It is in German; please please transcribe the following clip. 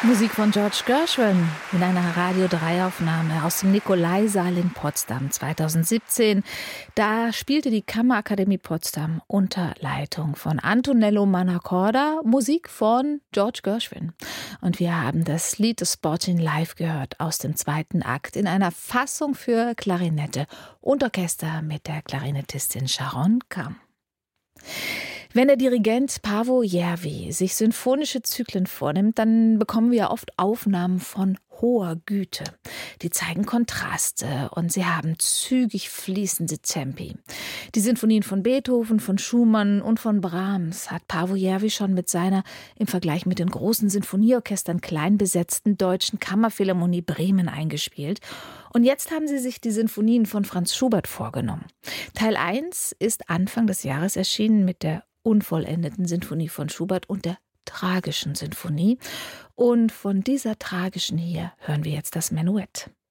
Musik von George Gershwin in einer Radio 3 Aufnahme aus dem Nikolaisaal in Potsdam 2017. Da spielte die Kammerakademie Potsdam unter Leitung von Antonello Mannacorda Musik von George Gershwin. Und wir haben das Lied The Sporting Life gehört aus dem zweiten Akt in einer Fassung für Klarinette und Orchester mit der Klarinettistin Sharon Kam. Wenn der Dirigent Paavo Järvi sich sinfonische Zyklen vornimmt, dann bekommen wir oft Aufnahmen von hoher Güte. Die zeigen Kontraste und sie haben zügig fließende Tempi. Die Sinfonien von Beethoven, von Schumann und von Brahms hat Paavo Järvi schon mit seiner im Vergleich mit den großen Sinfonieorchestern klein besetzten Deutschen Kammerphilharmonie Bremen eingespielt. Und jetzt haben sie sich die Sinfonien von Franz Schubert vorgenommen. Teil 1 ist Anfang des Jahres erschienen mit der unvollendeten Sinfonie von Schubert und der tragischen Sinfonie. Und von dieser tragischen hier hören wir jetzt das Menuett.